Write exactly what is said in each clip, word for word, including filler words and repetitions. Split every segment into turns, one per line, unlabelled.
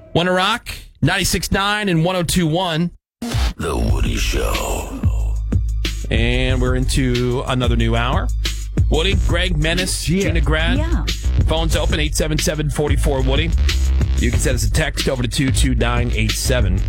Wanna Rock, ninety-six point nine and one oh two point one.
The Woody Show.
And we're into another new hour. Woody, Greg, Menace,
Yeah.
Gina Grad.
Yeah.
Phone's open, eight seven seven, four four, Woody. You can send us a text over to two two nine eight seven.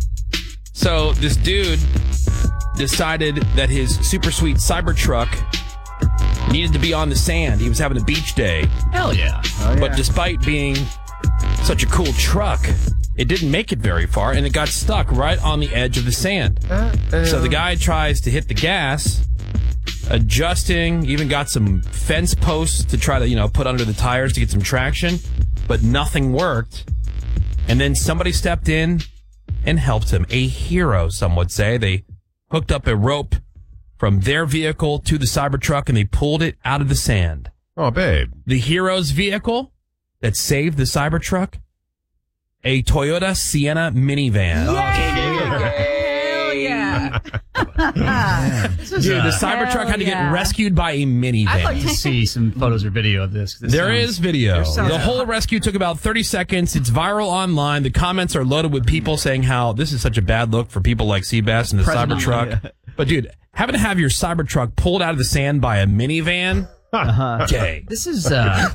So this dude decided that his super sweet Cybertruck needed to be on the sand. He was having a beach day.
Hell yeah.
Oh, yeah.
But despite being such a cool truck, it didn't make it very far, and it got stuck right on the edge of the sand.
Uh-oh.
So the guy tries to hit the gas, adjusting, even got some fence posts to try to, you know, put under the tires to get some traction, but nothing worked. And then somebody stepped in and helped him. A hero, some would say. They hooked up a rope from their vehicle to the Cybertruck, and they pulled it out of the sand.
Oh, babe.
The hero's vehicle that saved the Cybertruck? A Toyota Sienna minivan.
Hell yeah.
This is,
Dude,
uh,
the Cybertruck had to
yeah.
get rescued by a minivan.
I'd like to see some photos or video of this. this
There
sounds-
is video.
there sounds-
The whole rescue took about thirty seconds. It's viral online. The comments are loaded with people saying how this is such a bad look for people like Seabass and the
President,
Cybertruck.
yeah.
But dude, having to have your Cybertruck pulled out of the sand by a minivan?
Uh-huh.
Okay.
This is, uh,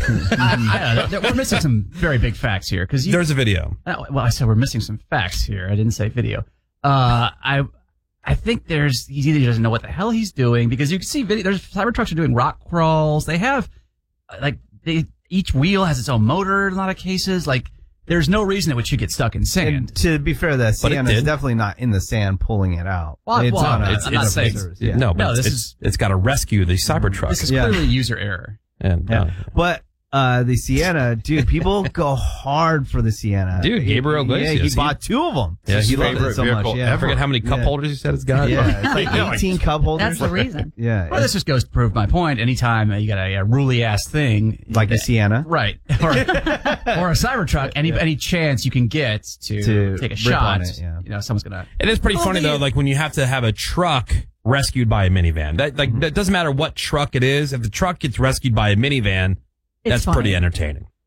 I don't know, we're missing some very big facts here. Cause you,
There's a video.
uh, well, I said we're missing some facts here. I didn't say video. Uh, I, I think there's, he either doesn't know what the hell he's doing because you can see video, there's Cybertrucks are doing rock crawls. They have, uh, like, they, each wheel has its own motor in a lot of cases. Like, there's no reason it would should get stuck in sand.
And to be fair, the
But it
Sienna is
did.
definitely not in the sand pulling it out.
Well,
it's
well,
on a,
it's- I'm not
it's-
saying-
it's- yeah.
No, but
No,
it's,
this
it's,
is-
it's got to rescue the Cybertruck.
This is
Yeah.
clearly user error.
and,
Yeah.
uh,
But uh, the Sienna, dude, people go hard for the Sienna.
Dude, Gabriel
Yeah,
Iglesias,
he
he-
bought two of them.
Yeah,
he
his
loved it
favorite
so much.
vehicle
Yeah.
I forget how many cup
Yeah.
holders he said it's got.
Yeah, it's like
No,
eighteen cup holders.
That's the reason.
Yeah,
Well, this just goes to prove my point. Anytime you got a, a ruly ass thing,
like a Sienna.
right, or, or a Cybertruck, any any chance you can get to,
To
take a
rip
shot,
on it, yeah.
you know, someone's gonna.
It is pretty
Oh,
funny
the-
though, like when you have to have a truck rescued by a minivan. That like that doesn't matter what truck it is. If the truck gets rescued by a minivan,
It's
that's
funny.
pretty entertaining.